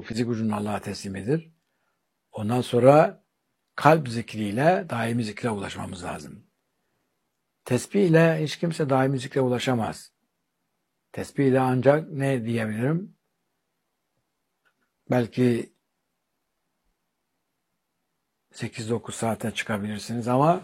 fizik vücudunu Allah'a teslimidir. Ondan sonra kalp zikriyle daimi zikre ulaşmamız lazım. Tesbih ile hiç kimse daimi zikre ulaşamaz. Tesbih ile ancak ne diyebilirim? Belki 8-9 saate çıkabilirsiniz ama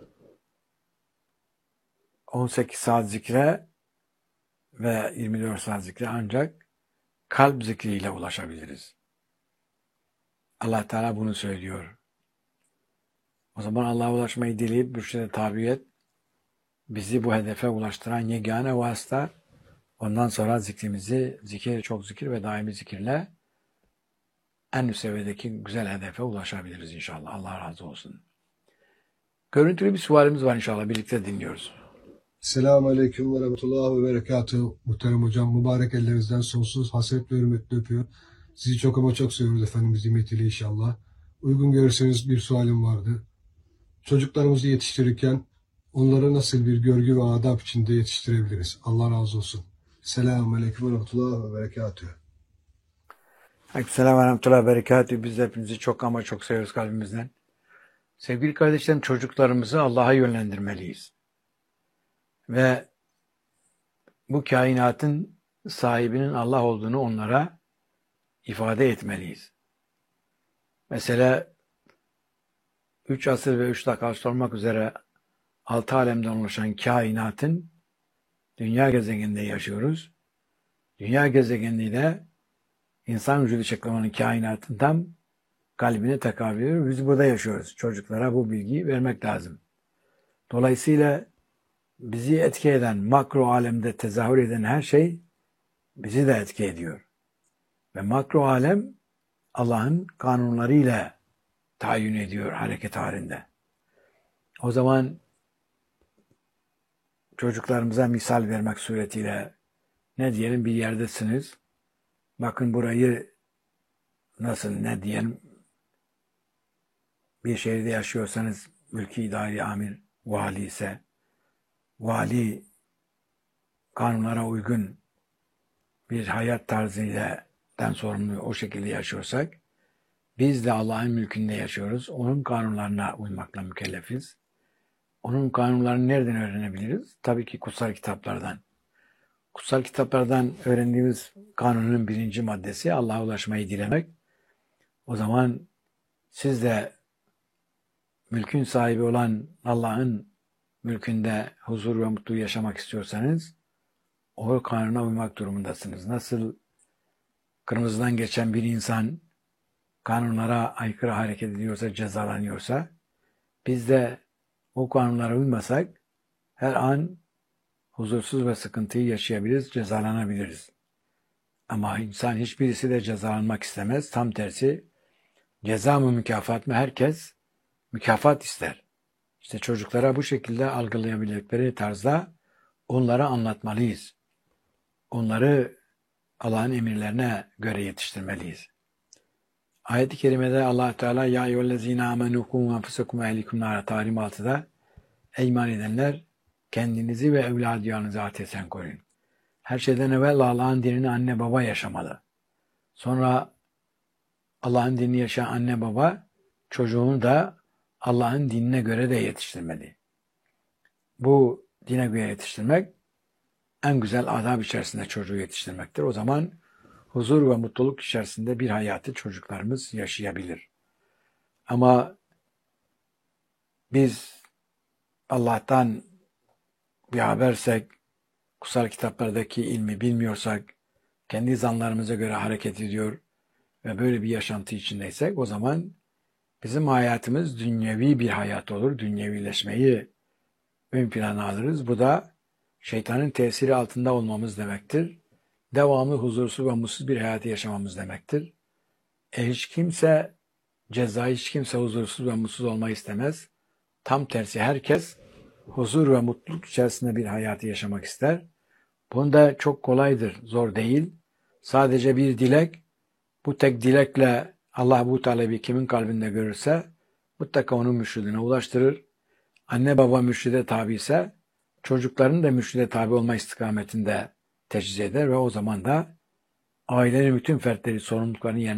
18 saat zikre ve 24 saat zikre ancak kalp zikriyle ulaşabiliriz. Allah Teala bunu söylüyor. O zaman Allah'a ulaşmayı dileyip mürşide tabi et. Bizi bu hedefe ulaştıran yegane vasıta. Ondan sonra zikrimizi, çok zikir ve daimi zikirle en üst seviyedeki güzel hedefe ulaşabiliriz inşallah. Allah razı olsun. Görüntülü bir sualimiz var inşallah. Birlikte dinliyoruz. Selamun Aleyküm ve Rahmetullah ve Berekatuhu. Muhterem hocam, mübarek ellerinizden sonsuz hasret ve hürmetle öpüyor. Sizi çok ama çok seviyoruz efendim, hizmetiyle inşallah. Uygun görürseniz bir sualim vardı. Çocuklarımızı yetiştirirken onları nasıl bir görgü ve adab içinde yetiştirebiliriz? Allah razı olsun. Selamun Aleyküm ve Rahmetullah ve Berekatuhu. Aleykümselam ve Rahmetullah ve Berekatuhu. Biz de hepinizi çok ama çok seviyoruz kalbimizden. Sevgili kardeşlerim, çocuklarımızı Allah'a yönlendirmeliyiz. Ve bu kainatın sahibinin Allah olduğunu onlara ifade etmeliyiz. Mesela 3 asır ve 3 dakika olmak üzere 6 alemden oluşan kainatın dünya gezegeninde yaşıyoruz. Dünya gezegeninde insan vücudu şekli kainatın tam kalbine tekabül ediyor. Biz burada yaşıyoruz. Çocuklara bu bilgiyi vermek lazım. Dolayısıyla bizi etki eden, makro alemde tezahür eden her şey bizi de etki ediyor. Ve makro alem Allah'ın kanunlarıyla tayin ediyor hareket halinde. O zaman çocuklarımıza misal vermek suretiyle ne diyelim, bir yerdesiniz. Bakın burayı nasıl, ne diyelim, bir şehirde yaşıyorsanız mülki idari amir, vali ise vali kanunlara uygun bir hayat tarzıyla sorumlu o şekilde yaşıyorsak biz de Allah'ın mülkünde yaşıyoruz. Onun kanunlarına uymakla mükellefiz. Onun kanunlarını nereden öğrenebiliriz? Tabii ki kutsal kitaplardan. Kutsal kitaplardan öğrendiğimiz kanunun 1. maddesi Allah'a ulaşmayı dilemek. O zaman siz de mülkün sahibi olan Allah'ın mülkünde huzur ve mutlu yaşamak istiyorsanız o kanuna uymak durumundasınız. Nasıl kırmızıdan geçen bir insan kanunlara aykırı hareket ediyorsa, cezalanıyorsa, biz de o kanunlara uymasak her an huzursuz ve sıkıntıyı yaşayabiliriz, cezalanabiliriz. Ama insan hiçbirisi de cezalanmak istemez. Tam tersi, ceza mı mükafat mı? Herkes mükafat ister. İşte çocuklara bu şekilde algılayabildikleri tarzda onlara anlatmalıyız. Onları Allah'ın emirlerine göre yetiştirmeliyiz. Ayet-i kerimede Allah Teala ya eyyühellezine amenu kum enfusakum ve ehlikum nara Tahrim 6'da ey iman edenler kendinizi ve evladiyarınızı ateşten koruyun. Her şeyden evvel Allah'ın dinini anne baba yaşamalı. Sonra Allah'ın dinini yaşayan anne baba çocuğunu da Allah'ın dinine göre de yetiştirmeli. Bu dine göre yetiştirmek en güzel adab içerisinde çocuğu yetiştirmektir. O zaman huzur ve mutluluk içerisinde bir hayatı çocuklarımız yaşayabilir. Ama biz Allah'tan bir habersek, kutsal kitaplardaki ilmi bilmiyorsak, kendi zanlarımıza göre hareket ediyor ve böyle bir yaşantı içindeysek o zaman bizim hayatımız dünyevi bir hayat olur. Dünyevileşmeyi ön plana alırız. Bu da şeytanın tesiri altında olmamız demektir. Devamlı huzursuz ve mutsuz bir hayatı yaşamamız demektir. Hiç kimse huzursuz ve mutsuz olmayı istemez. Tam tersi herkes huzur ve mutluluk içerisinde bir hayatı yaşamak ister. Bunda çok kolaydır, zor değil. Sadece bir dilek, bu tek dilekle Allah bu talebi kimin kalbinde görürse mutlaka onun mürşidine ulaştırır. Anne baba mürşide tabi ise çocukların da mürşide tabi olma istikametinde teşhis eder ve o zaman da ailenin bütün fertleri sorumluluklarını yerine